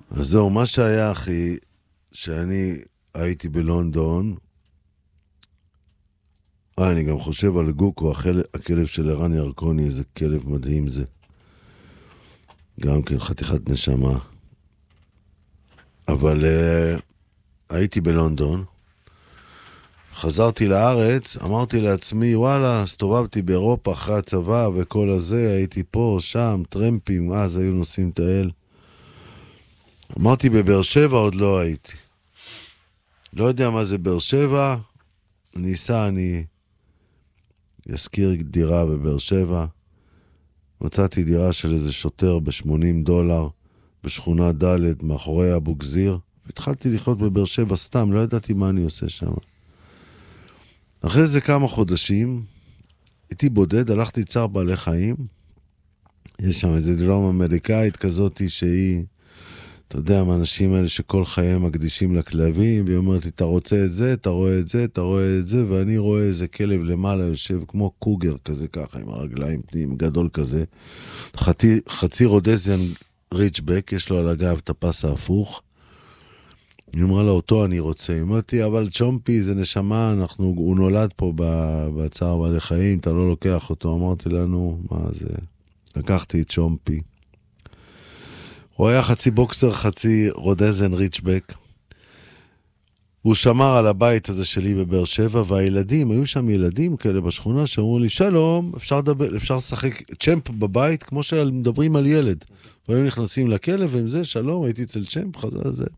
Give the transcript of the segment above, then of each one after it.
אז זהו, מה שהיה, אחי, שאני הייתי בלונדון, אני גם חושב על גוקו, הכלב של ערן ירקוני, איזה כלב מדהים זה. גם כן חתיכת נשמה. אבל הייתי בלונדון, חזרתי לארץ, אמרתי לעצמי, וואלה, הסתובבתי באירופה אחרי הצבא וכל הזה, הייתי פה, שם, טרמפים, אז היו נוסעים טייל. אמרתי, בבאר שבע עוד לא הייתי. לא יודע מה זה באר שבע, אני אזכיר דירה בבאר שבע. מצאתי דירה של איזה שוטר $80 בשכונה ד' מאחורי אבו גזיר, והתחלתי לחיות בבאר שבע סתם, לא ידעתי מה אני עושה שם. אחרי זה כמה חודשים, הייתי בודד, הלכתי צער בעלי חיים, יש שם איזה דרום אמריקאית כזאת שהיא, אתה יודע, מהאנשים האלה שכל חייהם מקדישים לכלבים, והיא אומרת לי, אתה רוצה את זה, אתה רואה את זה, אתה רואה את זה, ואני רואה איזה כלב למעלה יושב כמו קוגר כזה ככה, עם הרגליים פנים, גדול כזה, חצי רודזיאן ריצ'בק, יש לו על הגב את הפס ההפוך, היא אמרה לה, אותו אני רוצה. היא אומרת לי, אבל צ'ומפי זה נשמה, הוא נולד פה בצער בעלי חיים, אתה לא לוקח אותו. אמרתי לנו, מה זה? לקחתי את צ'ומפי. הוא היה חצי בוקסר, חצי רודזן ריצ'בק. הוא שמר על הבית הזה שלי בבאר שבע, והילדים, היו שם ילדים כאלה בשכונה, שאמרו לי, שלום, אפשר לשחק צ'מפ בבית, כמו שמדברים על ילד. והיו נכנסים לכלב, ועם זה, שלום, הייתי אצל צ'מפ, חזר זה.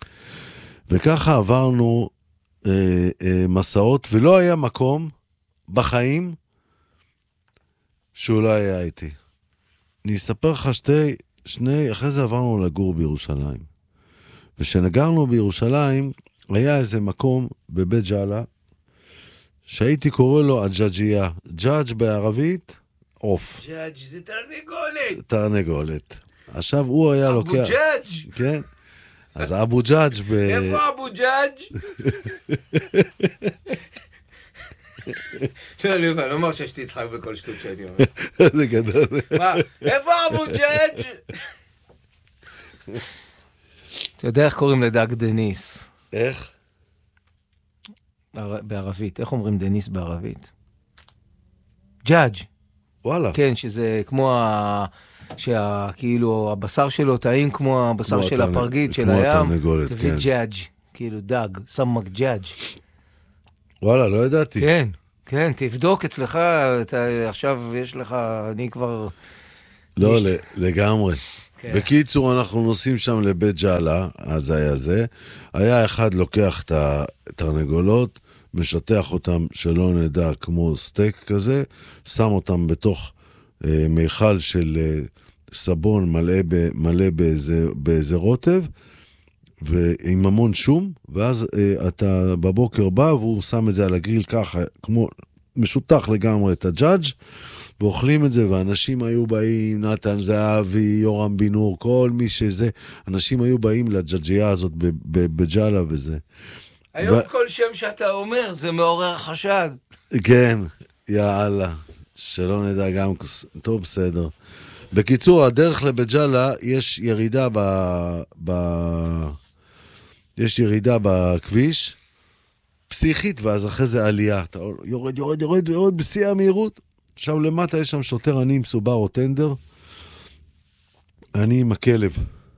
וככה עברנו מסעות, ולא היה מקום בחיים שהוא לא היה איתי. אני אספר לך אחרי זה עברנו לגור בירושלים. ושנגרנו בירושלים, היה איזה מקום בבית ג'אלה, שהייתי קורא לו הג'אג'יה. ג'אג' בערבית, עוף. ג'אג' זה תרנגולת. תרנגולת. עכשיו הוא היה לוקח... אבו ג'אג'. כן. אז אבו ג'אג' איפה אבו ג'אג'? לא, אני לא מרשה שתצחק בכל שטות שאני אומר. זה גדול. מה? איפה אבו ג'אג'? אתה יודע איך קוראים לדג דניס? איך? בערבית. איך אומרים דניס בערבית? ג'אג'. וואלה. כן, שזה כמו כאילו הבשר שלו טעים כמו הבשר של הפרגית של הים. כמו התרנגולת, כן. זה ג'אג', כאילו דג, סמק ג'אג'. וואלה, לא ידעתי. כן, כן, תבדוק אצלך, עכשיו יש לך, אני כבר... לא, לגמרי. בקיצור, אנחנו נוסעים שם לבית ג'אלה, אז היה זה. היה אחד לוקח את התרנגולות, משטח אותם שלא נדע כמו סטייק כזה, שם אותם בתוך מיכל של סבון מלא באיזה רוטב, ועם המון שום, ואז אתה בבוקר בא, והוא שם את זה על הגריל ככה, כמו משותח לגמרי את הג'אג', ואוכלים את זה, ואנשים היו באים, נתן זהבי, יורם בינור, כל מי שזה, אנשים היו באים לג'אג'יה הזאת בג'אלה וזה. היום כל שם שאתה אומר, זה מעורר חשד. כן, יאללה, שלא נדע גם, טוב, בסדר. בקיצור, הדרך לבג'אלה, יש ירידה בכביש, פסיכית, ואז אחרי זה עלייה. אתה יורד בשיא המהירות. עכשיו למטה יש שם שוטר, אני עם סובארו טנדר, אני עם הכלב.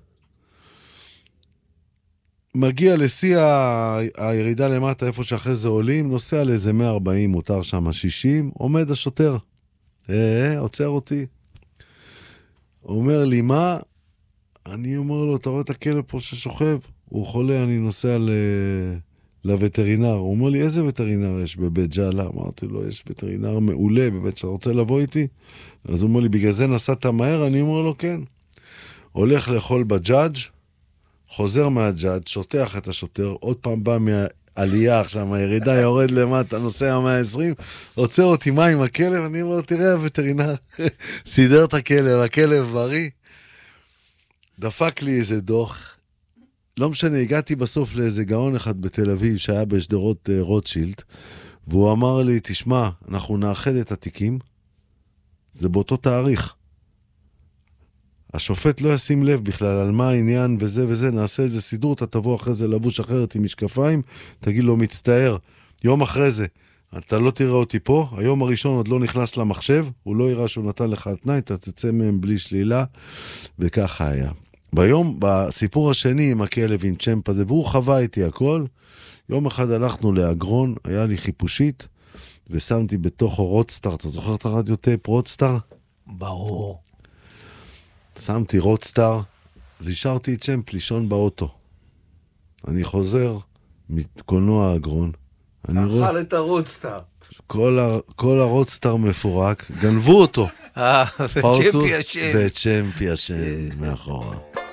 מגיע לשיא הירידה למטה, איפה שאחרי זה עולים, נוסע לאיזה 140, מותר שם 60, עומד השוטר. עוצר אותי. אומר לי, מה? אני אומר לו, אתה רואה את הכלב פה ששוכב? הוא חולה, אני נוסע לווטרינר. הוא אומר לי, איזה וטרינר יש בבית ג'אלה? אמרתי לו, יש וטרינר מעולה בבית שאתה רוצה לבוא איתי? אז הוא אומר לי, בגלל זה נסעת מהר? אני אומר לו, כן. הולך לאכול בג'אג', חוזר מהג'אג', שוטח את השוטר, עוד פעם בא מהעלייה, עכשיו מהירידה יורד למטה, נוסע 120, עוצר אותי מה עם הכלב? אני אומר, תראה, הווטרינר סידר את הכלב, הכלב בריא. דפק לי איזה דוח, לא משנה, הגעתי בסוף לאיזה גאון אחד בתל אביב, שהיה בשדרות רוטשילד, והוא אמר לי, תשמע, אנחנו נאחד את התיקים, זה באותו תאריך. השופט לא ישים לב בכלל על מה העניין וזה וזה, נעשה איזה סידור, אתה תבוא אחרי זה לבוש אחרת עם משקפיים, תגיד לו מצטער, יום אחרי זה, אתה לא תראה אותי פה, היום הראשון עוד לא נכנס למחשב, הוא לא יראה שהוא נתן לך תנאי, אתה תצא מהם בלי שלילה, וככה היה. בסיפור השני עם הכלב עם צ'מפ הזה, והוא חווה איתי הכל, יום אחד הלכנו לאגרון, היה לי חיפושית, ושמתי בתוכו רודסטאר, אתה זוכר את הרדיו טייפ רודסטאר? ברור. שמתי רודסטאר, והשארתי את צ'מפ לישון באוטו. אני חוזר מקולנוע האגרון, אכל את הרודסטאר. כל הרודסטאר מפורק, גנבו אותו. וצ'מפי השם. וצ'מפי השם מאחורה.